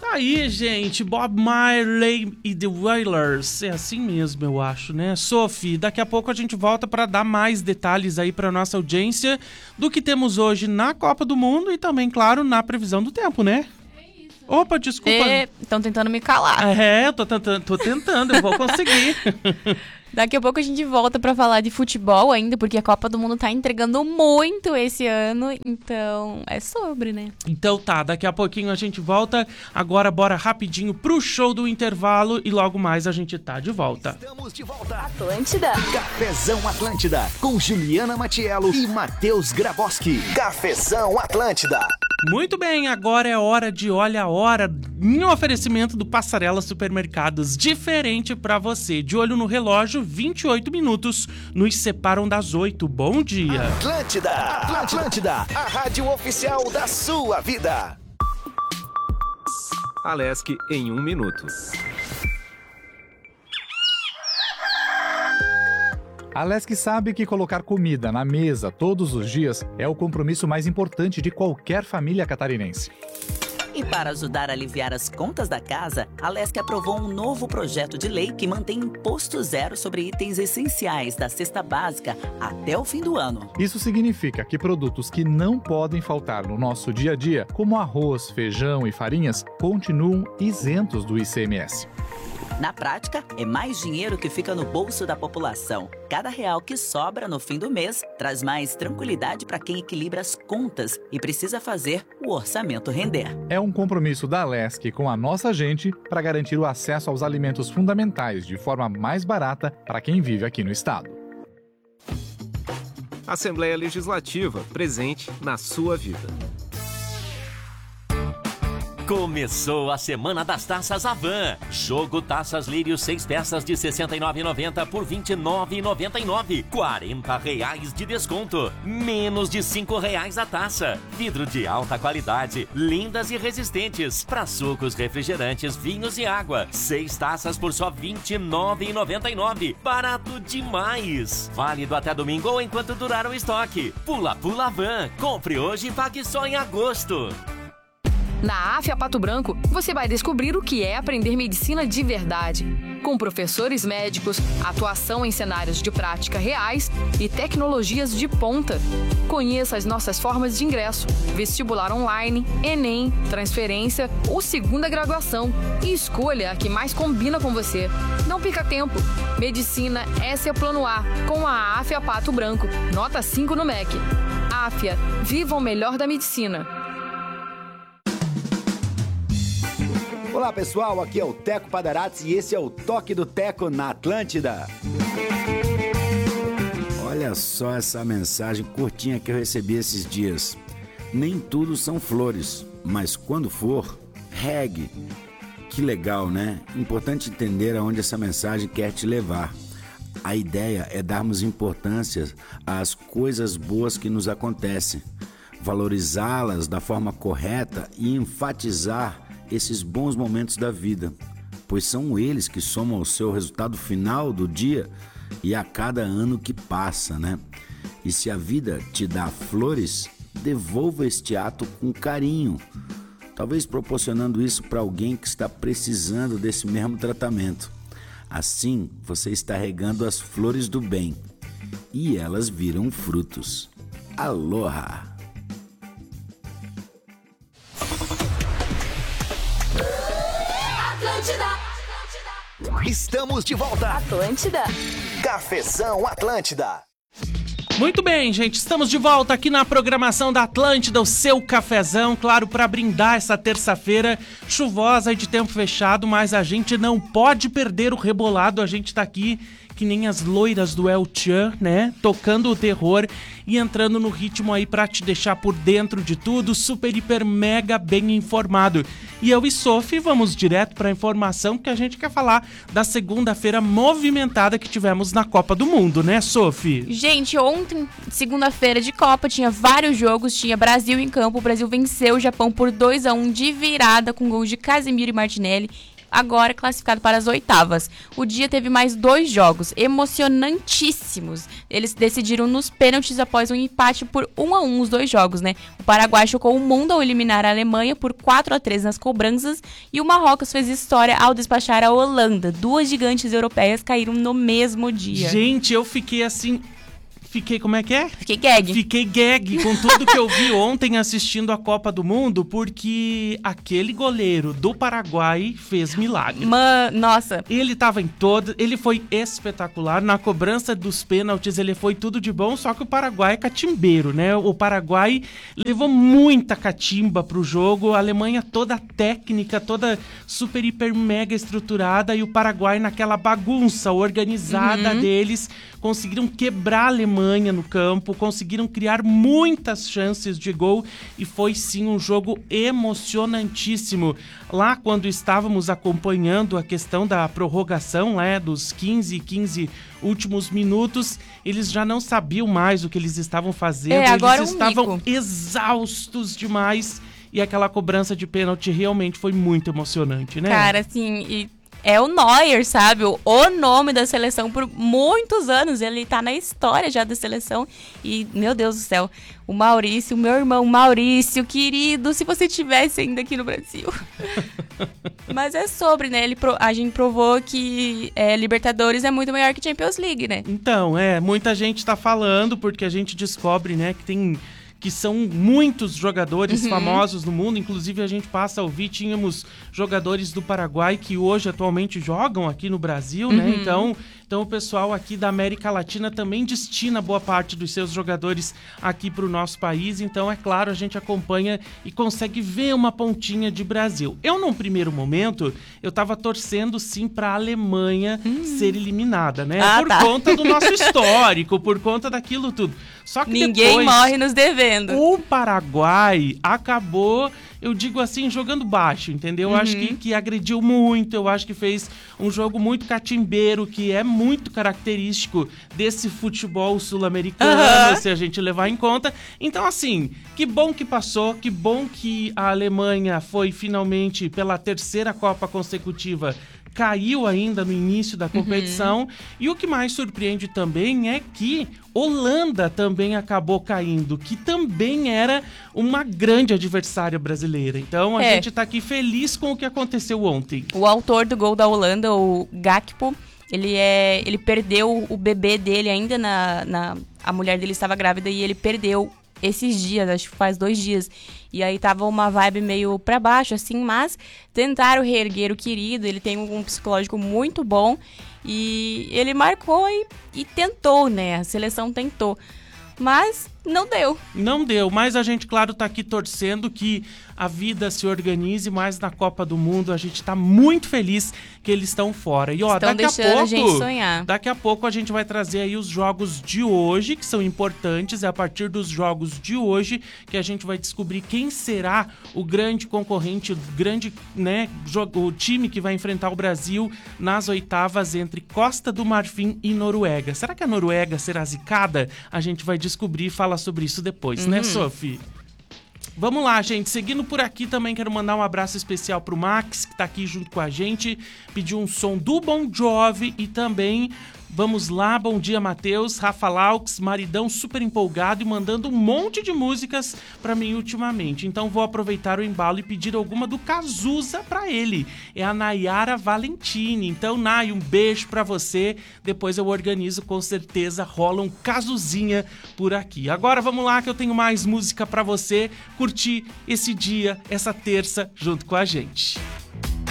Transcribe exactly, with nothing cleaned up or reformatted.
Tá aí, gente, Bob Marley e The Wailers, é assim mesmo, eu acho, né? Sophie, daqui a pouco a gente volta para dar mais detalhes aí para nossa audiência do que temos hoje na Copa do Mundo e também, claro, na previsão do tempo, né? Opa, desculpa. Estão tentando me calar. É, eu tô tentando, tô tentando, eu vou conseguir. Daqui a pouco a gente volta pra falar de futebol ainda, porque a Copa do Mundo tá entregando muito esse ano, então é sobre, né? Então tá, daqui a pouquinho a gente volta. Agora bora rapidinho pro show do intervalo e logo mais a gente tá de volta. Estamos de volta. Atlântida. Cafezão Atlântida, com Juliana Matiello e Matheus Graboski. Cafezão Atlântida. Muito bem, agora é hora de Olha a Hora, em oferecimento do Passarela Supermercados, diferente pra você. De olho no relógio, vinte e oito minutos nos separam das oito. Bom dia. Atlântida, Atlântida, a rádio oficial da sua vida. Alesc em um minuto. A Alesc sabe que colocar comida na mesa todos os dias é o compromisso mais importante de qualquer família catarinense. E para ajudar a aliviar as contas da casa, a Alesc aprovou um novo projeto de lei que mantém imposto zero sobre itens essenciais da cesta básica até o fim do ano. Isso significa que produtos que não podem faltar no nosso dia a dia, como arroz, feijão e farinhas, continuam isentos do I C M S. Na prática, é mais dinheiro que fica no bolso da população. Cada real que sobra no fim do mês traz mais tranquilidade para quem equilibra as contas e precisa fazer o orçamento render. É um compromisso da Alesc com a nossa gente para garantir o acesso aos alimentos fundamentais de forma mais barata para quem vive aqui no estado. Assembleia Legislativa, presente na sua vida. Começou a Semana das Taças Avan. Jogo Taças Lírio, seis peças de sessenta e nove reais e noventa centavos por vinte e nove reais e noventa e nove centavos. quarenta reais de desconto. Menos de cinco reais a taça. Vidro de alta qualidade, lindas e resistentes. Para sucos, refrigerantes, vinhos e água. Seis taças por só vinte e nove reais e noventa e nove centavos. Barato demais. Válido até domingo ou enquanto durar o estoque. Pula Pula Avan. Compre hoje e pague só em agosto. Na Afia Pato Branco, você vai descobrir o que é aprender medicina de verdade. Com professores médicos, atuação em cenários de prática reais e tecnologias de ponta. Conheça as nossas formas de ingresso, vestibular online, Enem, transferência ou segunda graduação e escolha a que mais combina com você. Não perca tempo. Medicina é seu plano A, com a Afia Pato Branco. Nota cinco no M E C. Afia, viva o melhor da medicina. Olá pessoal, aqui é o Teco Padarati e esse é o Toque do Teco na Atlântida. Olha só essa mensagem curtinha que eu recebi esses dias. Nem tudo são flores, mas quando for, regue. Que legal, né? Importante entender aonde essa mensagem quer te levar. A ideia é darmos importância às coisas boas que nos acontecem, valorizá-las da forma correta e enfatizar esses bons momentos da vida, pois são eles que somam ao seu resultado final do dia e a cada ano que passa, né? E se a vida te dá flores, devolva este ato com carinho, talvez proporcionando isso para alguém que está precisando desse mesmo tratamento. Assim, você está regando as flores do bem e elas viram frutos. Aloha! Estamos de volta. Atlântida. Cafezão Atlântida. Muito bem, gente, estamos de volta aqui na programação da Atlântida, o seu cafezão, claro, para brindar essa terça-feira chuvosa e de tempo fechado, mas a gente não pode perder o rebolado, a gente tá aqui que nem as loiras do El Chan, né, tocando o terror e entrando no ritmo aí pra te deixar por dentro de tudo, super, hiper, mega bem informado. E eu e Sophie vamos direto pra informação que a gente quer falar da segunda-feira movimentada que tivemos na Copa do Mundo, né, Sophie? Gente, ontem, segunda-feira de Copa, tinha vários jogos, tinha Brasil em campo, o Brasil venceu o Japão por dois a um de virada com gols de Casemiro e Martinelli. agora classificado para as oitavas. O dia teve mais dois jogos emocionantíssimos. Eles decidiram nos pênaltis após um empate por um a um os dois jogos, né? O Paraguai chocou o mundo ao eliminar a Alemanha por quatro a três nas cobranças e o Marrocos fez história ao despachar a Holanda. Duas gigantes europeias caíram no mesmo dia. Gente, eu fiquei assim... Fiquei, como é que é? Fiquei gag. Fiquei gag com tudo que eu vi ontem assistindo a Copa do Mundo, porque aquele goleiro do Paraguai fez milagre. Mano, nossa. Ele tava em todo, ele foi espetacular. Na cobrança dos pênaltis, ele foi tudo de bom, só que o Paraguai é catimbeiro, né? O Paraguai levou muita catimba pro jogo, a Alemanha toda técnica, toda super, hiper, mega estruturada, e o Paraguai naquela bagunça organizada uhum. deles, conseguiram quebrar a Alemanha no campo, conseguiram criar muitas chances de gol e foi sim um jogo emocionantíssimo. Lá quando estávamos acompanhando a questão da prorrogação, né, dos quinze, quinze últimos minutos, eles já não sabiam mais o que eles estavam fazendo, é, agora eles um estavam mico. exaustos demais e aquela cobrança de pênalti realmente foi muito emocionante, né? Cara, assim, e é o Neuer, sabe? O, o nome da seleção por muitos anos. Ele tá na história já da seleção. E, meu Deus do céu, o Maurício, meu irmão Maurício, querido, se você estivesse ainda aqui no Brasil. Mas é sobre, né? Ele, a gente provou que é, Libertadores é muito maior que Champions League, né? Então, é, muita gente tá falando, porque a gente descobre, né, que tem... que são muitos jogadores uhum. famosos no mundo, inclusive a gente passa a ouvir, tínhamos jogadores do Paraguai que hoje atualmente jogam aqui no Brasil, uhum. né? Então, então o pessoal aqui da América Latina também destina boa parte dos seus jogadores aqui para o nosso país, então é claro, a gente acompanha e consegue ver uma pontinha de Brasil. Eu, num primeiro momento, eu tava torcendo sim para a Alemanha uhum. ser eliminada, né? Ah, por tá. conta do nosso histórico, por conta daquilo tudo. Só que ninguém depois, morre nos devendo. O Paraguai acabou, eu digo assim, jogando baixo, entendeu? Eu uhum. acho que, que agrediu muito, eu acho que fez um jogo muito catimbeiro, que é muito característico desse futebol sul-americano, uhum. se a gente levar em conta. Então, assim, que bom que passou, que bom que a Alemanha foi finalmente, pela terceira Copa consecutiva, caiu ainda no início da competição. Uhum. E o que mais surpreende também é que Holanda também acabou caindo, que também era uma grande adversária brasileira. Então a é. gente tá aqui feliz com o que aconteceu ontem. O autor do gol da Holanda, o Gakpo, ele, é, ele perdeu o bebê dele ainda, na, na, a mulher dele estava grávida e ele perdeu esses dias, acho que faz dois dias. E aí tava uma vibe meio pra baixo, assim, mas tentaram reerguer o querido, ele tem um psicológico muito bom e ele marcou e, e tentou, né? A seleção tentou. Mas não deu. Não deu, mas a gente, claro, tá aqui torcendo que a vida se organize, mas na Copa do Mundo a gente tá muito feliz que eles estão fora. E ó, estão daqui a pouco, a gente sonhar. Daqui a pouco a gente vai trazer aí os jogos de hoje, que são importantes. É a partir dos jogos de hoje que a gente vai descobrir quem será o grande concorrente, o grande, né, o time que vai enfrentar o Brasil nas oitavas entre Costa do Marfim e Noruega. Será que a Noruega será zicada? A gente vai descobrir e falar sobre isso depois, uhum. né, Sophie? Vamos lá, gente. Seguindo por aqui, também quero mandar um abraço especial pro Max, que tá aqui junto com a gente. Pediu um som do Bon Jovi e também... Vamos lá, bom dia, Matheus, Rafa Laux, maridão super empolgado e mandando um monte de músicas pra mim ultimamente. Então vou aproveitar o embalo e pedir alguma do Cazuza pra ele. É a Nayara Valentini. Então, Nay, um beijo pra você. Depois eu organizo, com certeza rola um Cazuzinha por aqui. Agora vamos lá que eu tenho mais música pra você curtir esse dia, essa terça, junto com a gente.